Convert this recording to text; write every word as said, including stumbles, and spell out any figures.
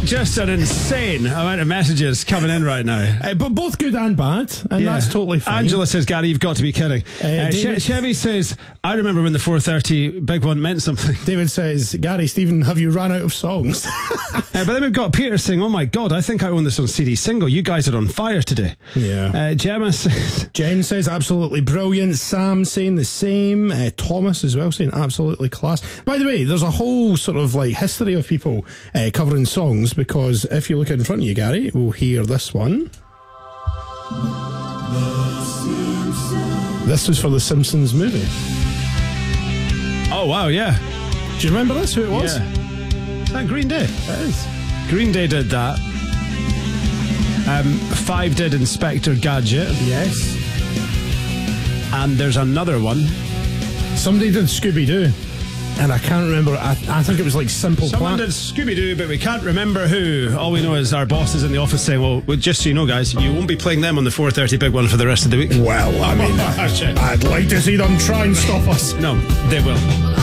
just an insane amount of messages coming in right now. Uh, but both good and bad, and Yeah. that's totally fine. Angela says, Gary, you've got to be kidding. Uh, Uh, David- Che- Chevy says, I remember when the four thirty big one meant something. David says, Gary, Stephen, have you run out of songs? Uh, but then we've got Peter saying, oh my God, I think I own this on C D single. You guys are on fire today. Yeah. Uh, Gemma says, Jen says, absolutely brilliant. Sam saying the same. Uh, Thomas as well saying, absolutely class. By the way, there's a whole sort of like history of people uh, covering songs, because if you look in front of you, Gary, we'll hear this one. This was for the Simpsons movie. oh wow, yeah. Do you remember this, who it was? Yeah. Is that Green Day? It is. Green Day did that. Um, Five did Inspector Gadget. Yes. And there's another one. Somebody did Scooby-Doo. And I can't remember. I, I think it was like Simple Someone Plan. did Scooby-Doo, but we can't remember who. All we know is our boss is in the office saying, well, well, just so you know, guys, you won't be playing them on the four thirty big one for the rest of the week. Well, I mean, I'd like to see them try and stop us. No, they will.